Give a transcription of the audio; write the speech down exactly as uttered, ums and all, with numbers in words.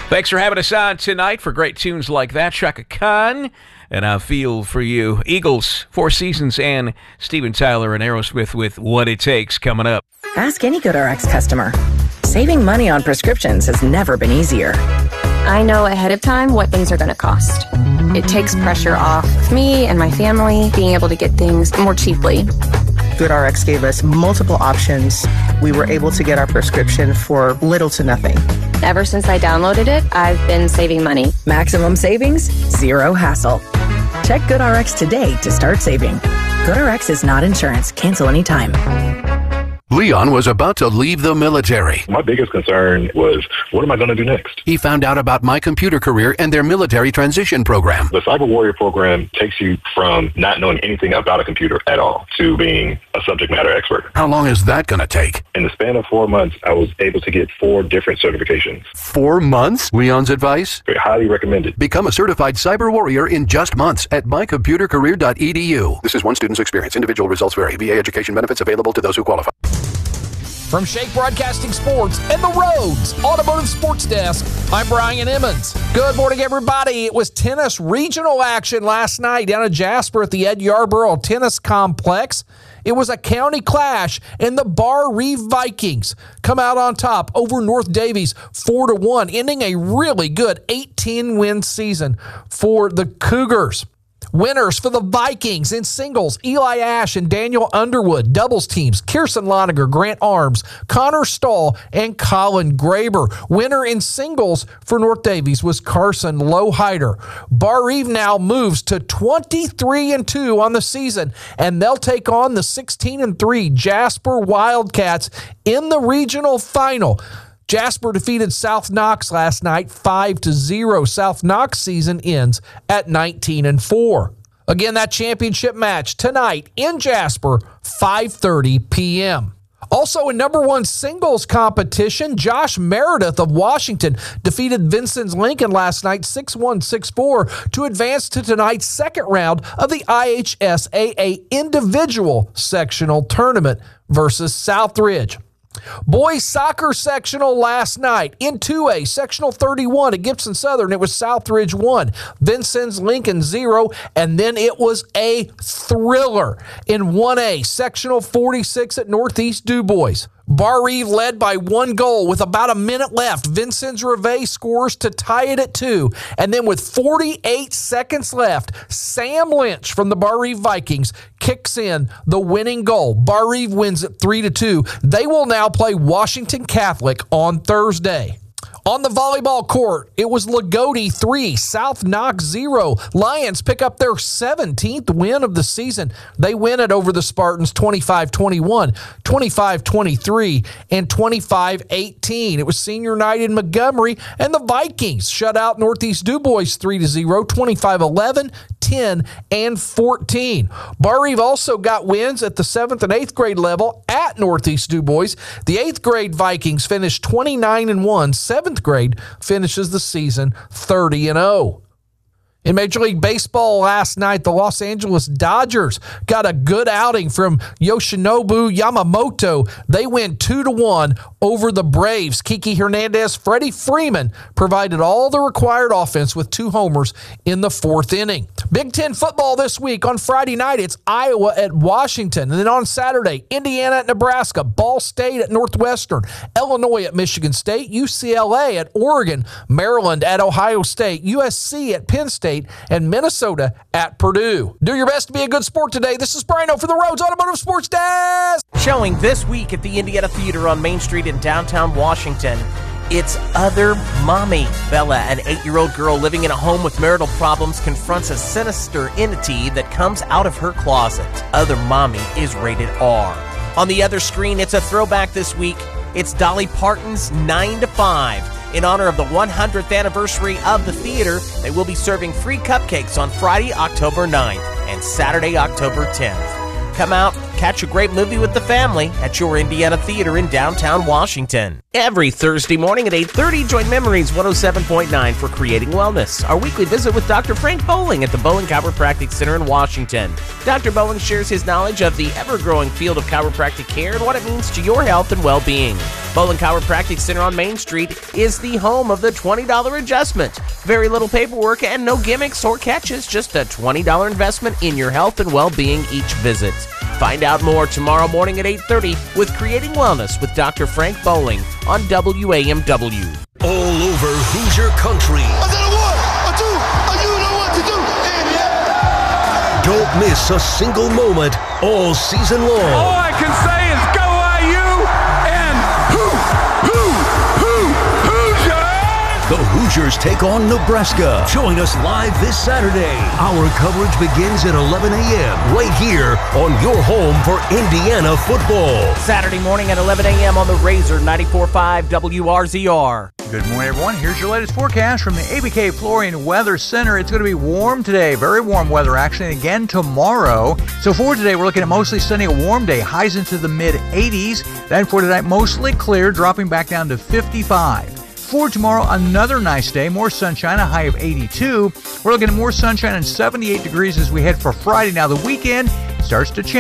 Thanks for having us on tonight for great tunes like that. Chaka Khan and I Feel For You. Eagles, Four Seasons, and Steven Tyler and Aerosmith with What It Takes coming up. Ask any GoodRx customer. Saving money on prescriptions has never been easier. I know ahead of time what things are going to cost. It takes pressure off me and my family being able to get things more cheaply. GoodRx gave us multiple options. We were able to get our prescription for little to nothing. Ever since I downloaded it, I've been saving money. Maximum savings, zero hassle. Check GoodRx today to start saving. GoodRx is not insurance. Cancel anytime. Leon was about to leave the military. My biggest concern was, what am I going to do next? He found out about My Computer Career and their military transition program. The Cyber Warrior program takes you from not knowing anything about a computer at all to being a subject matter expert. How long is that going to take? In the span of four months, I was able to get four different certifications. Four months? Leon's advice? Very highly recommended. Become a certified Cyber Warrior in just months at my computer career dot e d u. This is one student's experience. Individual results vary. V A education benefits available to those who qualify. From Shake Broadcasting Sports and the Rhodes Automotive Sports Desk, I'm Brian Emmons. Good morning, everybody. It was tennis regional action last night down in Jasper at the Ed Yarborough Tennis Complex. It was a county clash, and the Bar Reeve Vikings come out on top over North Davies four to one, ending a really good eighteen-win season for the Cougars. Winners for the Vikings in singles, Eli Ash and Daniel Underwood. Doubles teams, Kirsten Loniger, Grant Arms, Connor Stahl, and Colin Graber. Winner in singles for North Davies was Carson Lowhider. Bar Eve now moves to twenty-three and two on the season, and they'll take on the sixteen and three Jasper Wildcats in the regional final. Jasper defeated South Knox last night five to zero. South Knox season ends at nineteen and four. Again, that championship match tonight in Jasper, five thirty p.m. Also in number one singles competition, Josh Meredith of Washington defeated Vincennes Lincoln last night six one, six four to advance to tonight's second round of the I H S A A individual sectional tournament versus Southridge. Boys soccer sectional last night in two A, sectional thirty-one at Gibson Southern. It was Southridge one, Vincennes Lincoln zero, and then it was a thriller in one A, sectional forty-six at Northeast DuBois. Bar Eve led by one goal with about a minute left. Vincennes Reveille scores to tie it at two. And then with forty-eight seconds left, Sam Lynch from the Bar Eve Vikings kicks in the winning goal. Bar Eve wins it three to two. They will now play Washington Catholic on Thursday. On the volleyball court, it was Lagodi three, South Knox zero. Lions pick up their seventeenth win of the season. They win it over the Spartans twenty-five twenty-one, twenty-five twenty-three, and twenty-five eighteen. It was senior night in Montgomery, and the Vikings shut out Northeast DuBois three to zero, twenty-five eleven, ten, and fourteen. Bar Eve also got wins at the seventh and eighth grade level at Northeast DuBois. The eighth grade Vikings finished twenty-nine and one. seventh grade finishes the season thirty and oh. In Major League Baseball last night, the Los Angeles Dodgers got a good outing from Yoshinobu Yamamoto. They win two to one over the Braves. Kiki Hernandez, Freddie Freeman provided all the required offense with two homers in the fourth inning. Big Ten football this week. On Friday night, it's Iowa at Washington. And then on Saturday, Indiana at Nebraska, Ball State at Northwestern, Illinois at Michigan State, U C L A at Oregon, Maryland at Ohio State, U S C at Penn State, and Minnesota at Purdue. Do your best to be a good sport today. This is Brian O for the Rhodes Automotive Sports Desk. Showing this week at the Indiana Theater on Main Street in downtown Washington, it's Other Mommy. Bella, an eight-year-old girl living in a home with marital problems, confronts a sinister entity that comes out of her closet. Other Mommy is rated R. On the other screen, it's a throwback this week. It's Dolly Parton's nine to five. In honor of the one hundredth anniversary of the theater, they will be serving free cupcakes on Friday, October ninth and Saturday, October tenth. Come out, catch a great movie with the family at your Indiana Theater in downtown Washington. Every Thursday morning at eight thirty, join Memories one oh seven point nine for Creating Wellness, our weekly visit with Doctor Frank Bowling at the Bowling Chiropractic Center in Washington. Doctor Bowling shares his knowledge of the ever-growing field of chiropractic care and what it means to your health and well-being. Bowling Chiropractic Center on Main Street is the home of the twenty dollars adjustment. Very little paperwork and no gimmicks or catches, just a twenty dollars investment in your health and well-being each visit. Find out more tomorrow morning at eight thirty with Creating Wellness with Doctor Frank Bowling on W A M W. All over Hoosier Country. I said a one, a two, a you know what to do, Indiana. Don't miss a single moment all season long. All I can say is go I U and hoo, hoo, hoo, Hoosiers! The Hoosiers take on Nebraska. Join us live this Saturday. Our coverage begins at eleven a.m. right here on your home for Indiana football. Saturday morning at eleven a.m. on the Razor ninety-four point five W R Z R. Good morning, everyone. Here's your latest forecast from the A B K Flooring Weather Center. It's going to be warm today, very warm weather actually, again tomorrow. So for today, we're looking at mostly sunny, a warm day, highs into the mid eighties. Then for tonight, mostly clear, dropping back down to fifty-five. For tomorrow, another nice day, more sunshine, a high of eighty-two. We're looking at more sunshine and seventy-eight degrees as we head for Friday. Now the weekend starts to change.